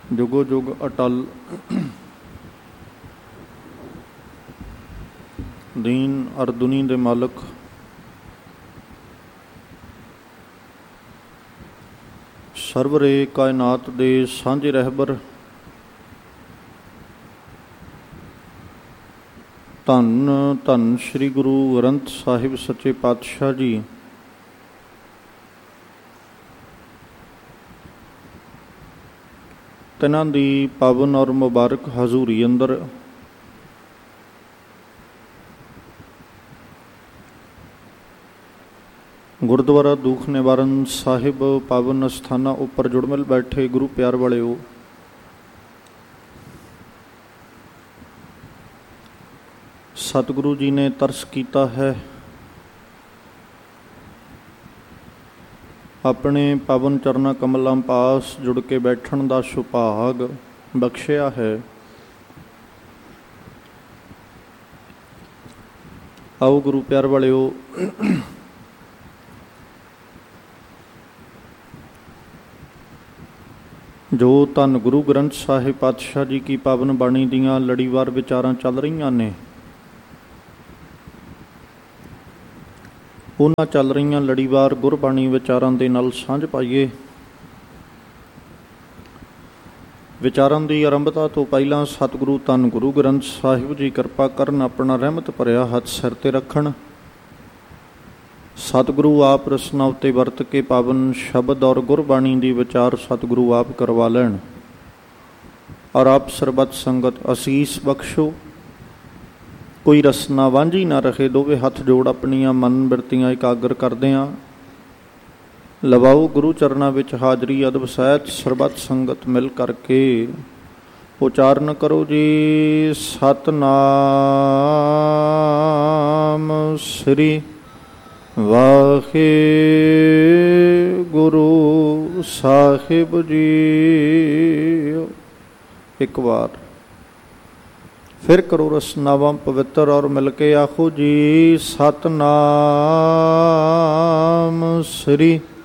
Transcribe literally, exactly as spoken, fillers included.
ਜੁਗੋ ਜੁਗ ਅਟਲ। ਦੀਨ ਅਰ ਦੁਨੀ ਦੇ ਮਾਲਕ ਸਰਵਰੇ ਕਾਇਨਾਤ ਦੇ ਸਾਂਝੇ ਰਹਿਬਰ ਧੰਨ ਧੰਨ ਸ੍ਰੀ ਗੁਰੂ ਗ੍ਰੰਥ ਸਾਹਿਬ ਸੱਚੇ ਪਾਤਸ਼ਾਹ ਜੀ ਤਿਨਾਂ ਦੀ ਪਾਵਨ ਔਰ ਮੁਬਾਰਕ ਹਜ਼ੂਰੀ ਅੰਦਰ ਗੁਰਦੁਆਰਾ ਦੁੱਖ ਨਿਵਾਰਨ ਸਾਹਿਬ ਪਾਵਨ ਅਸਥਾਨਾਂ ਉੱਪਰ ਜੁੜਮਿਲ ਬੈਠੇ ਗੁਰੂ ਪਿਆਰ ਵਾਲਿਓ, ਸਤਿਗੁਰੂ ਜੀ ਨੇ ਤਰਸ ਕੀਤਾ ਹੈ, ਆਪਣੇ ਪਾਵਨ ਚਰਨਾਂ ਕਮਲਾਂ ਪਾਸ ਜੁੜ ਕੇ ਬੈਠਣ ਦਾ ਸੁਭਾਗ ਬਖਸ਼ਿਆ ਹੈ। ਆਓ ਗੁਰੂ ਪਿਆਰ ਵਾਲਿਓ, ਜੋ ਧੰਨ ਗੁਰੂ ਗ੍ਰੰਥ ਸਾਹਿਬ ਪਾਤਸ਼ਾਹ ਜੀ ਕੀ ਪਾਵਨ ਬਾਣੀ ਦੀਆਂ ਲੜੀਵਾਰ ਵਿਚਾਰਾਂ ਚੱਲ ਰਹੀਆਂ ਨੇ, ਉਹਨਾਂ ਚੱਲ ਰਹੀਆਂ ਲੜੀਵਾਰ ਗੁਰਬਾਣੀ ਵਿਚਾਰਾਂ ਦੇ ਨਾਲ ਸਾਂਝ ਪਾਈਏ। ਵਿਚਾਰਾਂ ਦੀ ਆਰੰਭਤਾ ਤੋਂ ਪਹਿਲਾਂ ਸਤਿਗੁਰੂ ਧੰਨ ਗੁਰੂ ਗ੍ਰੰਥ ਸਾਹਿਬ ਜੀ ਕਿਰਪਾ ਕਰਨ, ਆਪਣਾ ਰਹਿਮਤ ਭਰਿਆ ਹੱਥ ਸਿਰ ਤੇ ਰੱਖਣ। ਸਤਿਗੁਰੂ ਆਪ ਰਸਨਾ ਉੱਤੇ ਵਰਤ ਕੇ ਪਾਵਨ ਸ਼ਬਦ ਔਰ ਗੁਰਬਾਣੀ ਦੀ ਵਿਚਾਰ ਸਤਿਗੁਰੂ ਆਪ ਕਰਵਾ ਲੈਣ ਔਰ ਆਪ ਸਰਬੱਤ ਸੰਗਤ ਅਸੀਸ ਬਖਸ਼ੋ। ਕੋਈ ਰਸਨਾ ਵਾਂਝੀ ਨਾ ਰਹੇ। ਦੋਵੇਂ ਹੱਥ ਜੋੜ ਆਪਣੀਆਂ ਮਨ ਬਿਰਤੀਆਂ ਇਕਾਗਰ ਕਰਦਿਆਂ ਲਵਾਓ ਗੁਰੂ ਚਰਨਾਂ ਵਿੱਚ ਹਾਜ਼ਰੀ ਅਦਬ ਸਹਿਤ ਸਰਬੱਤ ਸੰਗਤ ਮਿਲ ਕਰਕੇ ਉਚਾਰਨ ਕਰੋ ਜੀ। ਸਤਿਨਾਮ ਸ੍ਰੀ ਵਾਹਿਗੁਰੂ ਸਾਹਿਬ ਜੀ। ਇੱਕ ਵਾਰ ਫਿਰ ਕਰੋ ਰਸਨਾਵਾਂ ਪਵਿੱਤਰ ਔਰ ਮਿਲ ਕੇ ਆਖੋ ਜੀ। ਸਤਿਨਾਮ ਸ੍ਰੀ